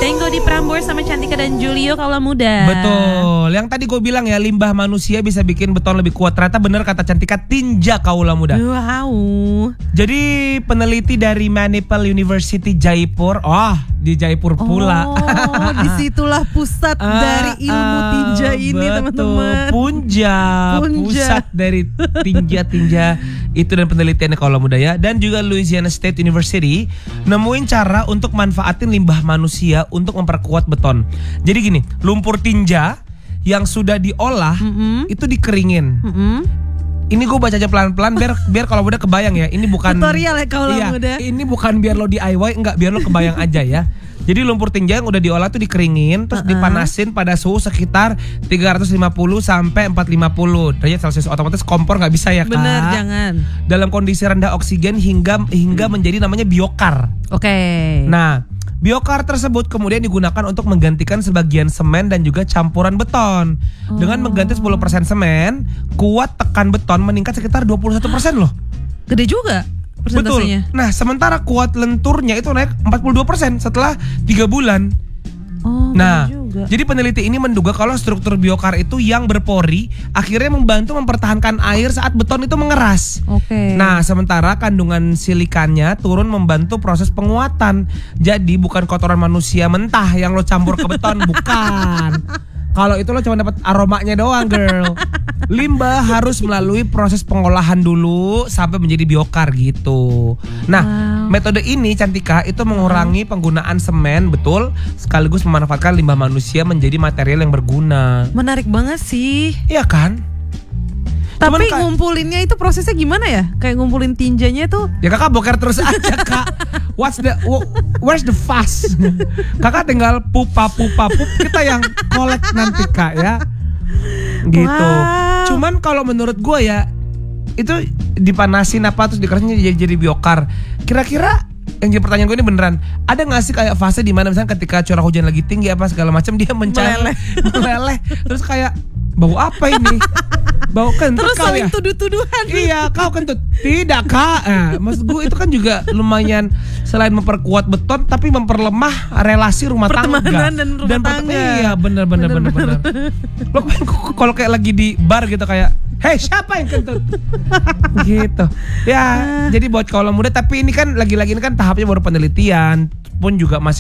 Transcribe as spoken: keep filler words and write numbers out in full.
Tenggo di Prambors sama Cantika dan Julio Kaula Muda. Betul. Yang tadi gue bilang ya, limbah manusia bisa bikin beton lebih kuat. Ternyata bener kata Cantika, tinja Kaula Muda. Wow. Jadi peneliti dari Manipal University Jaipur, oh di Jaipur pula. Oh, disitulah pusat Ah, dari ilmu ah, tinja ini, betul. teman-teman. Punja, Punja. pusat dari tinja-tinja itu dan penelitiannya Kaula Muda ya. Dan juga Louisiana State University nemuin cara untuk manfaatin limbah manusia untuk memperkuat beton. Jadi gini, lumpur tinja yang sudah diolah Mm-mm. itu dikeringin. Mm-mm. Ini gue baca aja pelan-pelan biar biar kalau udah kebayang ya. Ini bukan Tutorial ya Kaula iya, Muda. Ini bukan biar lo D I Y, enggak, biar lo kebayang aja ya. Jadi lumpur tinja yang udah diolah tuh dikeringin, terus Uh-uh. dipanasin pada suhu sekitar tiga ratus lima puluh sampai empat ratus lima puluh derajat Celcius. Otomatis kompor nggak bisa ya, Kak. Bener, jangan. Dalam kondisi rendah oksigen hingga hingga menjadi namanya biokar. Oke. Nah, biokar tersebut kemudian digunakan untuk menggantikan sebagian semen dan juga campuran beton. Dengan mengganti sepuluh persen semen, kuat tekan beton meningkat sekitar dua puluh satu persen loh. Gede juga persentasenya. Betul. Nah, sementara kuat lenturnya itu naik empat puluh dua persen setelah tiga bulan. Oh, Nah, gede juga. jadi peneliti ini menduga kalau struktur biokar itu yang berpori akhirnya membantu mempertahankan air saat beton itu mengeras. Oke. Nah, sementara kandungan silikannya turun membantu proses penguatan. Jadi bukan kotoran manusia mentah yang lo campur ke beton, bukan. Kalau itu lo cuma dapat aromanya doang, girl. Limbah harus melalui proses pengolahan dulu sampai menjadi biokar gitu. Nah, Wow. metode ini Cantika itu mengurangi penggunaan semen, betul, sekaligus memanfaatkan limbah manusia menjadi material yang berguna. Menarik banget sih. Iya kan? Cuman Tapi ka- ngumpulinnya itu prosesnya gimana ya? Kayak ngumpulin tinjanya tuh. Ya kakak boker terus aja, Kak. What's the wh- where's the fuss? Kakak tinggal pupa pupa pup, kita yang kolek nanti, Kak, ya. Gitu. Wow. Cuman kalau menurut gue ya, itu dipanasin apa terus dikerasin jadi jadi biokar. Kira-kira yang jadi pertanyaan gue ini beneran, ada nggak sih kayak fase di mana misalnya ketika curah hujan lagi tinggi apa segala macam dia mencari Meleleh. meleleh terus kayak bau apa ini? Bau kentut Terus kau saling ya? tuduh-tuduhan. Iya, kau kentut. Tidak, Kak. Nah, maksud gue itu kan juga lumayan selain memperkuat beton tapi memperlemah relasi rumah tangga Pertemanan dan rumah per- tangga. Iya, bener bener bener bener. Lo kemarin k- kalau kayak lagi di bar gitu kayak, "Hei, siapa yang kentut?" Gitu. Ya, jadi buat kaula muda, tapi ini kan lagi-lagi ini kan tahapnya baru penelitian pun juga masih